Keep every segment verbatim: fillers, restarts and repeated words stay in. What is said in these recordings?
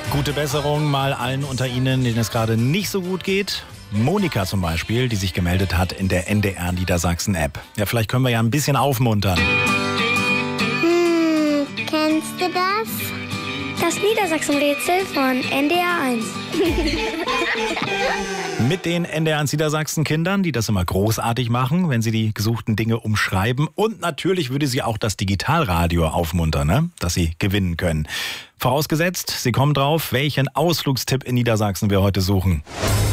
Gute Besserung mal allen unter Ihnen, denen es gerade nicht so gut geht. Monika zum Beispiel, die sich gemeldet hat in der N D R Niedersachsen-App. Ja, vielleicht können wir ja ein bisschen aufmuntern. Hm, kennst du das? Das Niedersachsen-Rätsel von N D R eins. Mit den N D R eins Niedersachsen-Kindern, die das immer großartig machen, wenn sie die gesuchten Dinge umschreiben. Und natürlich würde sie auch das Digitalradio aufmuntern, ne? Dass sie gewinnen können. Vorausgesetzt, Sie kommen drauf, welchen Ausflugstipp in Niedersachsen wir heute suchen.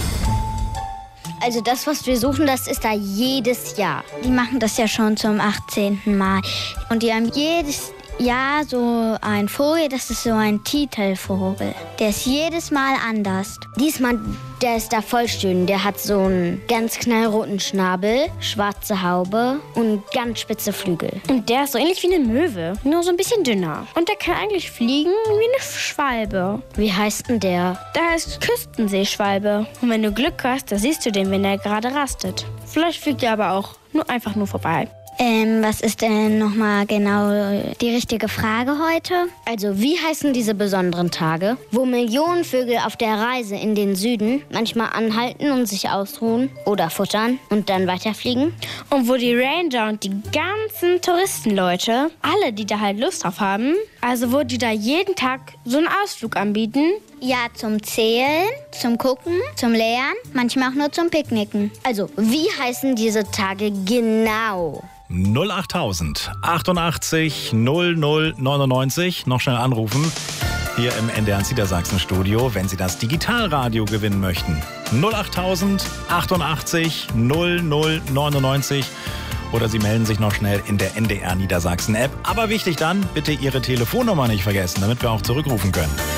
Also das, was wir suchen, das ist da jedes Jahr. Die machen das ja schon zum achtzehnten Mal. Und die haben jedes Jahr so ein Vogel, das ist so ein Titelvogel. Der ist jedes Mal anders. Diesmal, der ist da voll schön. Der hat so einen ganz knallroten Schnabel, schwarze Haube und ganz spitze Flügel. Und der ist so ähnlich wie eine Möwe, nur so ein bisschen dünner. Und der kann eigentlich fliegen wie eine Schwalbe. Wie heißt denn der? Der heißt Küstenseeschwalbe. Und wenn du Glück hast, da siehst du den, wenn er gerade rastet. Vielleicht fliegt er aber auch nur einfach nur vorbei. Ähm, was ist denn nochmal genau die richtige Frage heute? Also, wie heißen diese besonderen Tage, wo Millionen Vögel auf der Reise in den Süden manchmal anhalten und sich ausruhen oder futtern und dann weiterfliegen? Und wo die Ranger und die ganzen Touristenleute, alle, die da halt Lust drauf haben, also wo die da jeden Tag so einen Ausflug anbieten? Ja, zum Zählen, zum Gucken, zum Lernen, manchmal auch nur zum Picknicken. Also, wie heißen diese Tage genau? null achttausend achtundachtzig null null neunundneunzig. Noch schnell anrufen. Hier im N D R eins Niedersachsen Studio, wenn Sie das Digitalradio gewinnen möchten. null achttausend achtundachtzig null null neunundneunzig. Oder Sie melden sich noch schnell in der N D R Niedersachsen App. Aber wichtig dann, bitte Ihre Telefonnummer nicht vergessen, damit wir auch zurückrufen können.